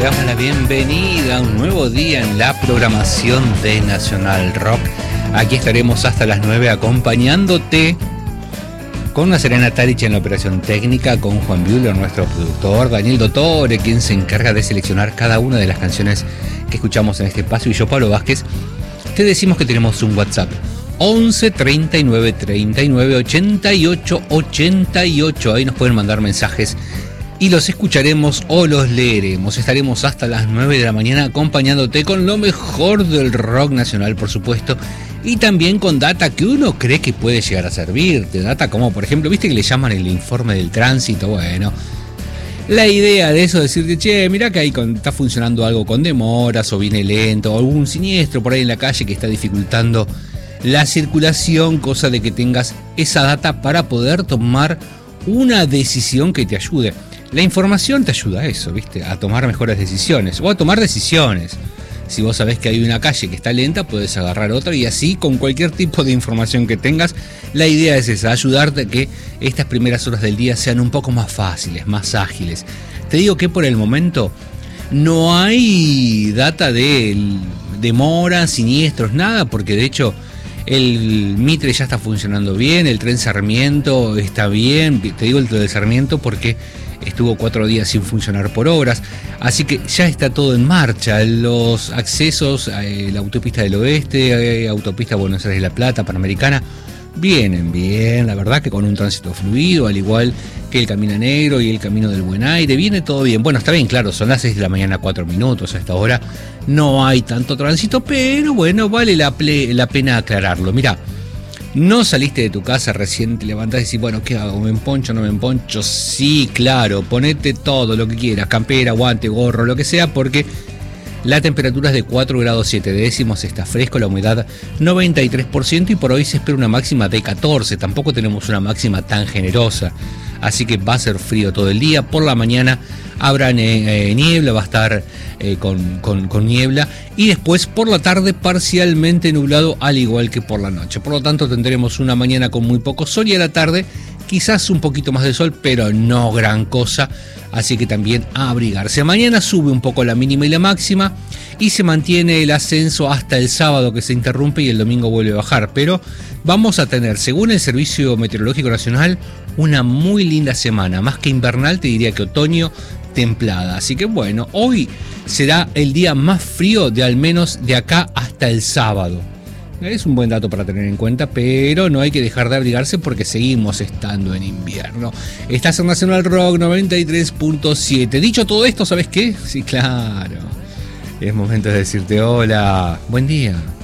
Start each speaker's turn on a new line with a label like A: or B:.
A: te damos la bienvenida a un nuevo día en la programación de Nacional Rock. Aquí estaremos hasta las 9 acompañándote con una Serena Tarich en la operación técnica, con Juan Buehler, nuestro productor, Daniel Dottore, quien se encarga de seleccionar cada una de las canciones que escuchamos en este espacio, y yo, Pablo Vázquez. Te decimos que tenemos un WhatsApp 11 39 39 88 88. Ahí nos pueden mandar mensajes y los escucharemos o los leeremos. Estaremos hasta las 9 de la mañana acompañándote con lo mejor del rock nacional, por supuesto, y también con data que uno cree que puede llegar a servirte. Data como, por ejemplo, viste que le llaman el informe del tránsito. Bueno, la idea de eso es decirte, che, mirá que ahí está funcionando algo con demoras, o viene lento, o algún siniestro por ahí en la calle que está dificultando la circulación, cosa de que tengas esa data para poder tomar una decisión que te ayude. La información te ayuda a eso, ¿viste? A tomar mejores decisiones, o a tomar decisiones. Si vos sabés que hay una calle que está lenta, podés agarrar otra, y así con cualquier tipo de información que tengas. La idea es esa, ayudarte a que estas primeras horas del día sean un poco más fáciles, más ágiles. Te digo que por el momento no hay data de demoras, siniestros, nada, porque de hecho el Mitre ya está funcionando bien, el tren Sarmiento está bien. Te digo el tren de Sarmiento porque estuvo 4 días sin funcionar por obras, así que ya está todo en marcha. Los accesos a la autopista del oeste, autopista Buenos Aires de la Plata, Panamericana, vienen bien, la verdad que con un tránsito fluido, al igual que el Camino Negro y el Camino del Buen Aire, viene todo bien. Bueno, está bien, claro, son las 6 de la mañana, 4 minutos, a esta hora no hay tanto tránsito, pero bueno, vale la pena aclararlo. Mirá, no saliste de tu casa, recién te levantás y decís, bueno, ¿qué hago? ¿Me emponcho o no me emponcho? Sí, claro, ponete todo lo que quieras, campera, guante, gorro, lo que sea, porque la temperatura es de 4 grados 7 décimos, está fresco, la humedad 93%, y por hoy se espera una máxima de 14, tampoco tenemos una máxima tan generosa, así que va a ser frío todo el día. Por la mañana habrá niebla, va a estar con niebla, y después por la tarde parcialmente nublado, al igual que por la noche. Por lo tanto tendremos una mañana con muy poco sol, y a la tarde quizás un poquito más de sol, pero no gran cosa, así que también a abrigarse. Mañana sube un poco la mínima y la máxima, y se mantiene el ascenso hasta el sábado, que se interrumpe, y el domingo vuelve a bajar. Pero vamos a tener, según el Servicio Meteorológico Nacional, una muy linda semana, más que invernal, te diría que otoño templada. Así que bueno, hoy será el día más frío de al menos de acá hasta el sábado. Es un buen dato para tener en cuenta, pero no hay que dejar de abrigarse porque seguimos estando en invierno. Estás en Nacional Rock 93.7. Dicho todo esto, ¿sabes qué? Sí, claro. Es momento de decirte hola, buen día.